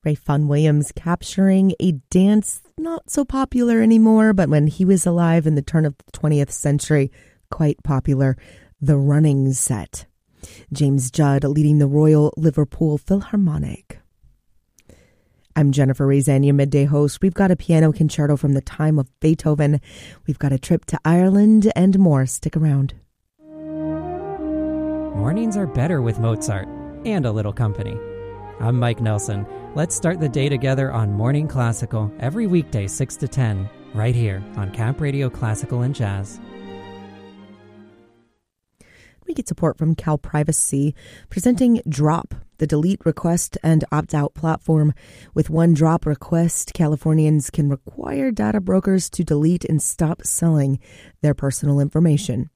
Rayfun Williams capturing a dance not so popular anymore, but when he was alive in the turn of the 20th century, quite popular, the running set. James Judd leading the Royal Liverpool Philharmonic. I'm Jennifer Rezan, your midday host. We've got a piano concerto from the time of Beethoven. We've got a trip to Ireland and more. Stick around. Mornings are better with Mozart and a little company. I'm Mike Nelson. Let's start the day together on Morning Classical every weekday 6 to 10, right here on Camp Radio Classical and Jazz. We get support from Cal Privacy, presenting Drop, the delete, request, and opt-out platform. With one Drop request, Californians can require data brokers to delete and stop selling their personal information.